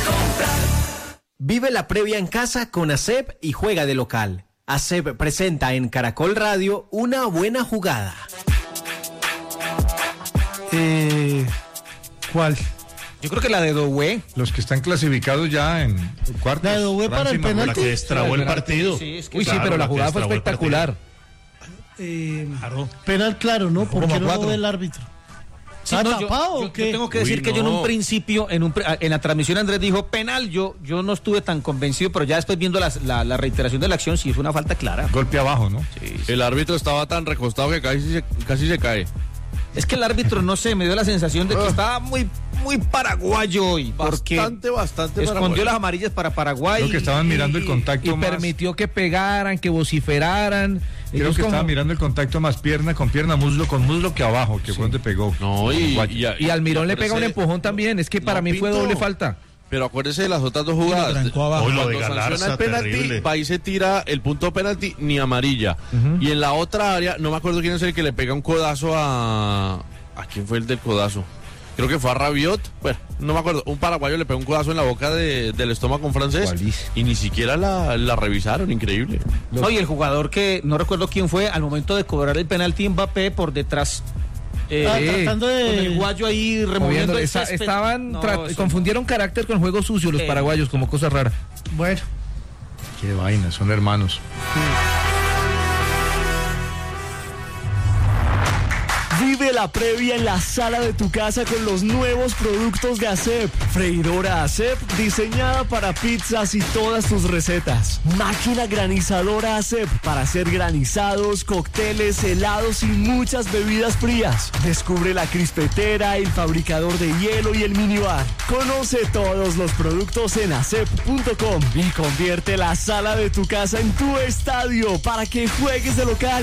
Vive la previa en casa con ASEP y juega de local. ASEP presenta en Caracol Radio Una Buena Jugada. ¿Cuál? Yo creo que la de Doué. Los que están clasificados ya en cuartos. La de Doué para el penalti. La que destrabó el partido. Sí, es que Uy, sí, pero la jugada fue espectacular. Claro. Penal claro, ¿no? ¿Por qué no cuatro. lo ve el árbitro? Sí, ¿Ha no, tapado o yo qué? tengo que decir que yo en un principio, en la transmisión Andrés dijo penal, yo no estuve tan convencido, pero ya después viendo la reiteración de la acción, sí es una falta clara. Golpe abajo, ¿no? Sí. El árbitro estaba tan recostado que casi se cae. Es que el árbitro, no sé, me dio la sensación de que estaba muy paraguayo hoy. Porque Bastante escondió paraguayo. las amarillas para Paraguay. Creo que estaban mirando el contacto Y más. permitió que pegaran, que vociferaran. Creo Ellos que como- estaban mirando el contacto más pierna con pierna, muslo con muslo que abajo, que fue donde pegó. No, Y Almirón le pega un acuérdese- empujón también. Es que para No, mí fue Pinto. doble falta. Pero acuérdese de las otras dos jugadas. trancó abajo. Uy, lo de Cuando Galarza, sanciona el penalti, terrible. va y se tira el punto penalti ni amarilla. Y en la otra área, no me acuerdo quién es el que le pega un codazo a quién fue el del codazo. Creo que fue a Rabiot. Bueno, no me acuerdo. Un paraguayo le pegó un codazo en la boca del estómago francés. Cualísimo. Y ni siquiera la revisaron. Increíble. No, y el jugador que no recuerdo quién fue, al momento de cobrar el penalti Mbappé por detrás. Tratando de... Con el guayo ahí removiendo el césped. No, eso confundieron carácter con juego sucio los paraguayos, como cosa rara. Bueno. Qué vaina, son hermanos. Vive la previa en la sala de tu casa con los nuevos productos de ASEP. Freidora ASEP diseñada para pizzas y todas tus recetas. Máquina granizadora ASEP para hacer granizados, cócteles, helados y muchas bebidas frías. Descubre la crispetera, el fabricador de hielo y el minibar. Conoce todos los productos en asep.com y convierte la sala de tu casa en tu estadio para que juegues de local.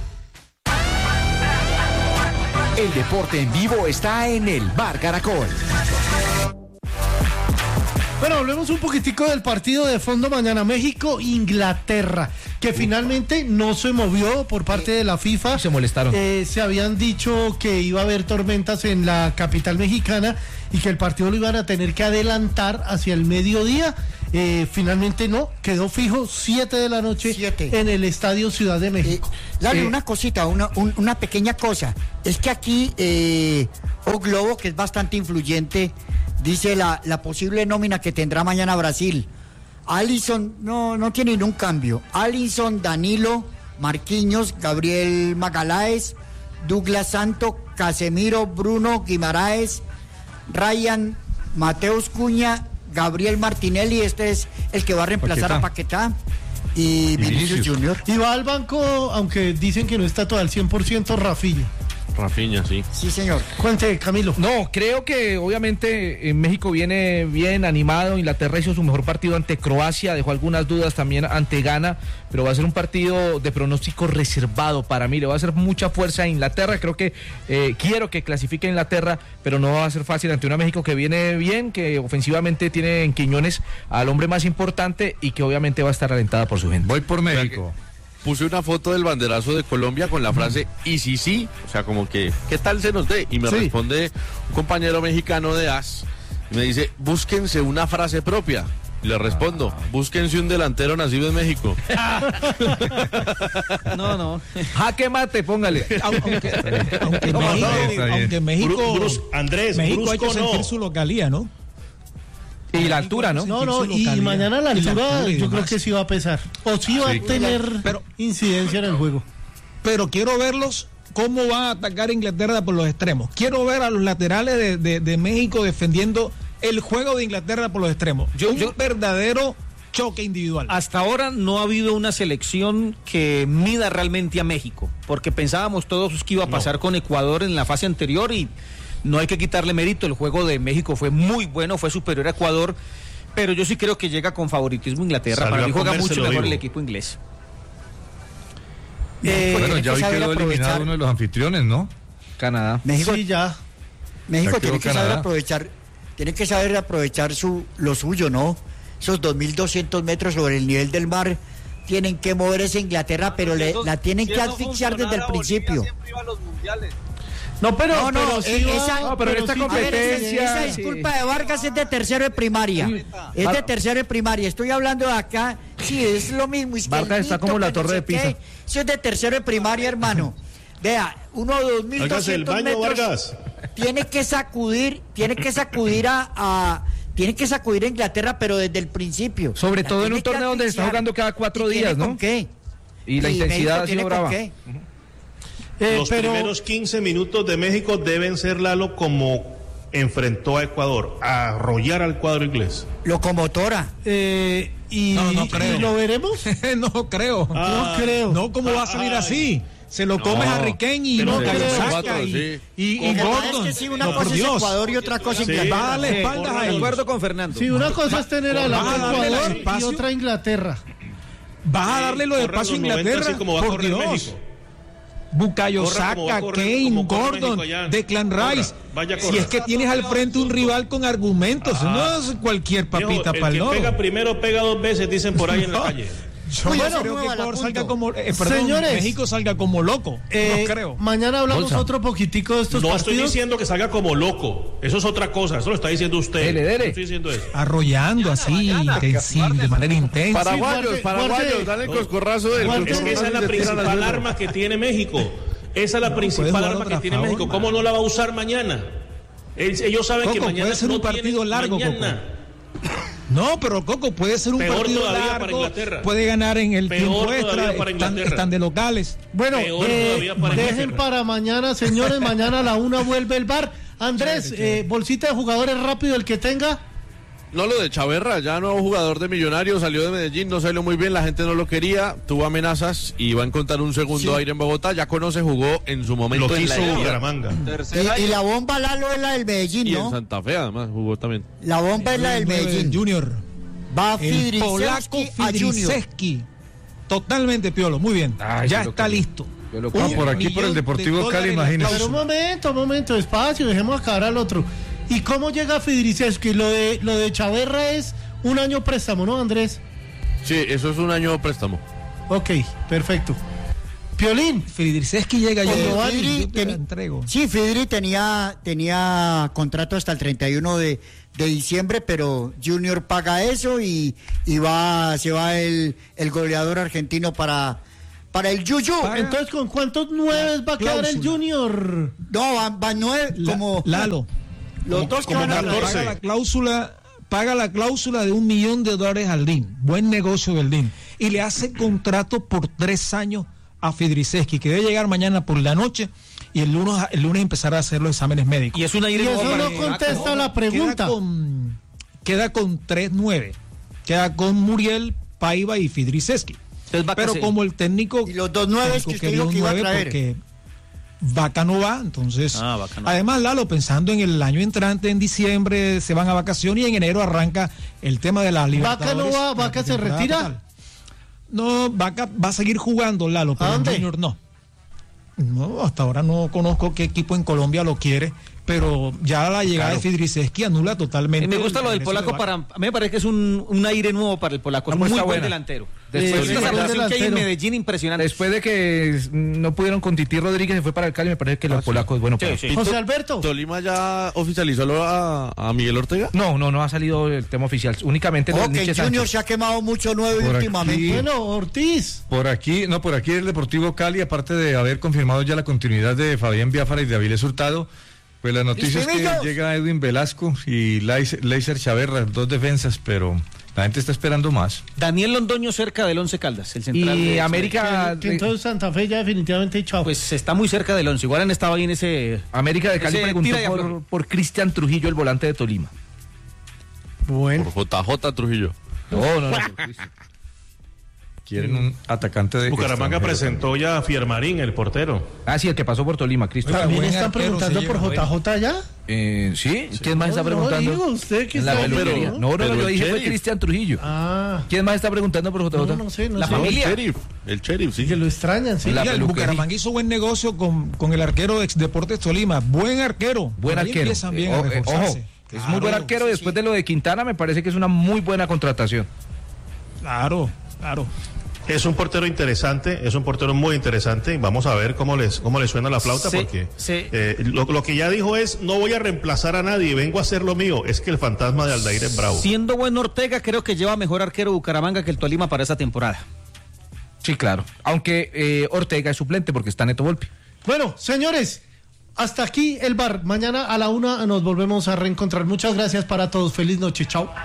El deporte en vivo está en el Bar Caracol. Bueno, hablemos un poquitico del partido de fondo mañana, México-Inglaterra, que finalmente no se movió por parte de la FIFA. Se molestaron. Se habían dicho que iba a haber tormentas en la capital mexicana y que el partido lo iban a tener que adelantar hacia el mediodía. Finalmente no, quedó fijo 7 de la noche 7. en el Estadio Ciudad de México. Dale una cosita, una pequeña cosa. Es que aquí O Globo, que es bastante influyente, dice la posible nómina que tendrá mañana Brasil. Alisson no tiene ningún cambio. Alisson, Danilo, Marquinhos, Gabriel Magalhães, Douglas Santo, Casemiro, Bruno Guimaraes, Ryan, Mateus Cunha, Gabriel Martinelli, este es el que va a reemplazar a Paquetá, y Vinicius Junior. Y va al banco, aunque dicen que no está todo al 100%, Rafinha, sí. Sí, señor. Cuente, Camilo. No, creo que obviamente México viene bien animado. Inglaterra hizo su mejor partido ante Croacia, dejó algunas dudas también ante Ghana, pero va a ser un partido de pronóstico reservado para mí. Le va a hacer mucha fuerza a Inglaterra. Creo que quiero que clasifique a Inglaterra, pero no va a ser fácil ante una México que viene bien, que ofensivamente tiene en Quiñones al hombre más importante y que obviamente va a estar alentada por su gente. Voy por México. Puse una foto del banderazo de Colombia con la frase "y si sí", o sea, como que ¿qué tal se nos dé? Y me responde un compañero mexicano de AS y me dice: búsquense una frase propia. Y le respondo: búsquense un delantero nacido en México. No. Jaque mate, póngale. Aunque México, Andrés, México hay que Brusco sentir no. su localía, ¿no? Y la altura, ¿no? No, y mañana la altura yo creo que sí va a pesar. O sí va a tener incidencia en el juego. Pero quiero verlos cómo va a atacar Inglaterra por los extremos. Quiero ver a los laterales de México defendiendo el juego de Inglaterra por los extremos. Un verdadero choque individual. Hasta ahora no ha habido una selección que mida realmente a México, porque pensábamos todos que iba a pasar con Ecuador en la fase anterior y no hay que quitarle mérito. El juego de México fue muy bueno, fue superior a Ecuador, pero yo sí creo que llega con favoritismo Inglaterra. Para mí juega mucho mejor el equipo inglés. Bueno, ya hoy quedó eliminado uno de los anfitriones, ¿no? Canadá. México, Sí, ya. México Ya tiene quedó que saber Canadá. aprovechar, lo suyo, ¿no? Esos 2.200 metros sobre el nivel del mar tienen que mover esa Inglaterra, pero la tienen que asfixiar desde el principio. No, pero en esta competencia. Esa disculpa de Vargas es de tercero de primaria. Es de tercero de primaria. Estoy hablando de acá. Sí, es lo mismo. Vargas está como la Torre de Pisa. Eso es de tercero de primaria, hermano. Vea, 2.200 metros. Vargas. Tiene que sacudir a Inglaterra, pero desde el principio. Sobre todo en un torneo donde se está jugando cada 4 días, ¿no? ¿Con qué? Y la intensidad ha sido brava. Los primeros 15 minutos de México deben ser, Lalo, como enfrentó a Ecuador, a arrollar al cuadro inglés. Locomotora. No creo. ¿Y lo veremos? No creo. No creo. No, ¿cómo va a salir así? Se lo come Harry Kane y no Saka y Gordon. Es que sí, una cosa es Ecuador y otra cosa Inglaterra. Va a darle espaldas a De acuerdo con Fernando. Sí, una cosa es tener a la Ecuador y otra Inglaterra. ¿Vas a darle lo de paso a Inglaterra? Por Dios. Bukayo Saka, Kane, Gordon, Declan Rice. Si es que tienes al frente un rival con argumentos, no es cualquier papita para el que pega primero, pega 2 veces, dicen por ahí en la calle. Yo creo que Ecuador salga como, señores, México salga como loco. No creo. Mañana hablamos otro poquitico de estos partidos. No estoy diciendo que salga como loco. Eso es otra cosa. Eso lo está diciendo usted. No estoy diciendo eso. Arrollando así, de manera intensa. Paraguayos, dale coscorrazo del. Es que esa es la principal arma que tiene México. Esa es la principal arma que tiene México. ¿Cómo no la va a usar mañana? Ellos saben que mañana puede ser un partido largo, No, pero Coco, puede ser un partido largo, para Inglaterra. Puede ganar en el tiempo extra, están de locales. Bueno, dejen para mañana, señores, mañana a la 1 vuelve el VAR. Andrés, bolsita de jugadores rápido, el que tenga. No, lo de Chaverra, ya nuevo jugador de Millonarios, salió de Medellín, no salió muy bien, la gente no lo quería, tuvo amenazas y va a encontrar un segundo aire en Bogotá, ya jugó en su momento lo en quiso la Bucaramanga. Y la bomba, Lalo, es la del Medellín, y ¿no? en Santa Fe además jugó también. La bomba es la del Medellín. Junior. Va el polaco Fidriceski. Totalmente piolo, muy bien. Ya está listo. Por aquí, por el Deportivo Cali, imagínese. Pero un momento, despacio, dejemos acabar al otro. ¿Y cómo llega Fidriceski? Lo de Chaverra es un año préstamo, ¿no, Andrés? Sí, eso es un año préstamo. Ok, perfecto. Piolín. Fidriceski llega yo te entrego. Sí, Fidri tenía contrato hasta el 31 de diciembre, pero Junior paga eso y se va el goleador argentino para el Yuyu. Entonces, ¿con cuántos 9 va a quedar el Junior? No, van 9 como Lalo. Los dos que van a paga la cláusula de $1 millón al DIN. Buen negocio del DIN. Y le hace contrato por 3 años a Fidriceski, que debe llegar mañana por la noche y el lunes empezar a hacer los exámenes médicos. Y eso no contesta la pregunta. Queda con 3-9. Queda con Muriel, Paiva y Fidriceski. Pero como el técnico... Y los 2 9 que usted dijo que iba a traer. Porque Vaca no va, entonces... Vaca no. Además, Lalo, pensando en el año entrante, en diciembre se van a vacaciones y en enero arranca el tema de la Libertadores. ¿Vaca no va? ¿Vaca se retira? Total. No, Vaca va a seguir jugando, Lalo, pero en Junior no. No, hasta ahora no conozco qué equipo en Colombia lo quiere, pero ya la llegada de Fidriceski anula totalmente. Me gusta lo del polaco, a mí me parece que es un aire nuevo para el polaco, es muy buen delantero. Después de esa relación que hay en Medellín, impresionante. Después de que no pudieron con Titi Rodríguez, se fue para el Cali, me parece que el polaco es bueno para José Alberto. ¿Tolima ya oficializó a Miguel Ortega? No ha salido el tema oficial, únicamente que el Junior se ha quemado mucho 9 últimamente. Bueno, Ortiz. Por aquí el Deportivo Cali, aparte de haber confirmado ya la continuidad de Fabián Biafara y de Avilés Hurtado, pues la noticia es que llega Edwin Velasco y Leiser Chaverra, 2 defensas, pero la gente está esperando más. Daniel Londoño cerca del 11 Caldas, el central. Y América... Entonces Santa Fe ya definitivamente chao. Pues está muy cerca del 11, igual han estado ahí en ese... América de Cali preguntó por Cristian Trujillo, el volante de Tolima. Bueno. Por JJ Trujillo. No. Quieren un atacante de... Bucaramanga presentó ya a Fiermarín, el portero. Sí, el que pasó por Tolima, Cristo. ¿También están preguntando por JJ ya? Sí. ¿Quién más está preguntando? No, digo, usted que está No, yo dije fue Cristian Trujillo. ¿Quién más está preguntando por JJ? No sé. La familia. El sheriff, sí. Que lo extrañan, sí. El Bucaramanga hizo buen negocio con el arquero ex Deportes Tolima. Buen arquero. Empiezan bien a reforzarse. Es muy buen arquero. Después de lo de Quintana, me parece que es una muy buena contratación. Claro. Es un portero interesante, es un portero muy interesante. Vamos a ver cómo les suena la flauta, sí, porque sí. Lo que ya dijo es: no voy a reemplazar a nadie, vengo a hacer lo mío. Es que el fantasma de Aldair es bravo. Siendo bueno Ortega, creo que lleva mejor arquero Bucaramanga que el Tolima para esta temporada. Sí, claro. Aunque Ortega es suplente porque está Neto Volpi. Bueno, señores, hasta aquí el bar. Mañana a la 1 nos volvemos a reencontrar. Muchas gracias para todos. Feliz noche. Chao.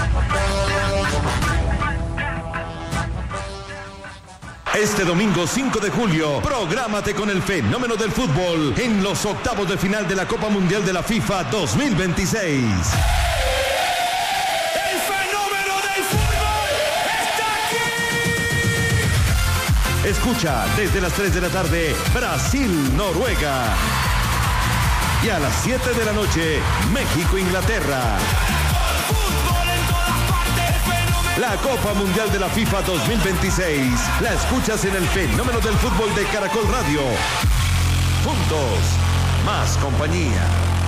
Este domingo 5 de julio, prográmate con el fenómeno del fútbol en los octavos de final de la Copa Mundial de la FIFA 2026. ¡El fenómeno del fútbol está aquí! Escucha desde las 3 de la tarde Brasil-Noruega. Y a las 7 de la noche, México-Inglaterra. La Copa Mundial de la FIFA 2026 la escuchas en el fenómeno del fútbol de Caracol Radio. Juntos, más compañía.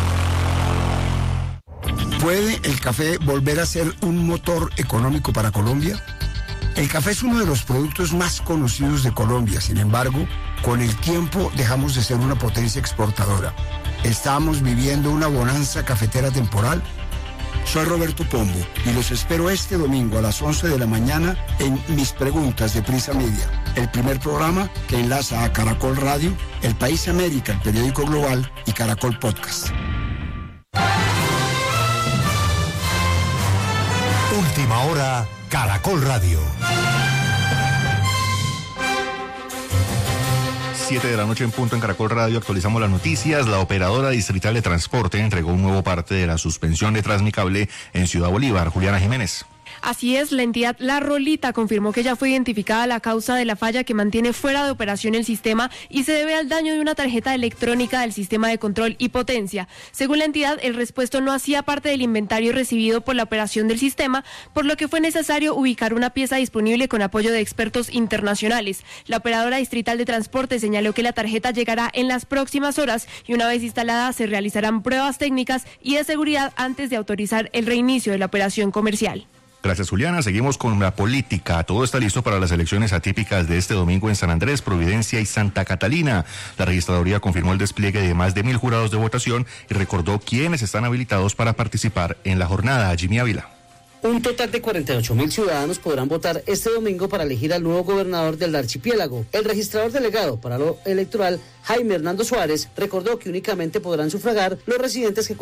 ¿Puede el café volver a ser un motor económico para Colombia? El café es uno de los productos más conocidos de Colombia. Sin embargo, con el tiempo dejamos de ser una potencia exportadora. Estamos viviendo una bonanza cafetera temporal. Soy Roberto Pombo y los espero este domingo a las 11 de la mañana en Mis Preguntas de Prisa Media, el primer programa que enlaza a Caracol Radio, El País América, el periódico global, y Caracol Podcast. Última hora, Caracol Radio. 7 de la noche en punto en Caracol Radio. Actualizamos las noticias. La operadora distrital de transporte entregó un nuevo parte de la suspensión de Transmicable en Ciudad Bolívar. Juliana Jiménez. Así es, la entidad La Rolita confirmó que ya fue identificada la causa de la falla que mantiene fuera de operación el sistema y se debe al daño de una tarjeta electrónica del sistema de control y potencia. Según la entidad, el repuesto no hacía parte del inventario recibido por la operación del sistema, por lo que fue necesario ubicar una pieza disponible con apoyo de expertos internacionales. La operadora distrital de transporte señaló que la tarjeta llegará en las próximas horas y una vez instalada se realizarán pruebas técnicas y de seguridad antes de autorizar el reinicio de la operación comercial. Gracias, Juliana. Seguimos con la política. Todo está listo para las elecciones atípicas de este domingo en San Andrés, Providencia y Santa Catalina. La registraduría confirmó el despliegue de más de 1.000 jurados de votación y recordó quiénes están habilitados para participar en la jornada. Jimmy Ávila. Un total de 48.000 ciudadanos podrán votar este domingo para elegir al nuevo gobernador del archipiélago. El registrador delegado para lo electoral, Jaime Hernando Suárez, recordó que únicamente podrán sufragar los residentes que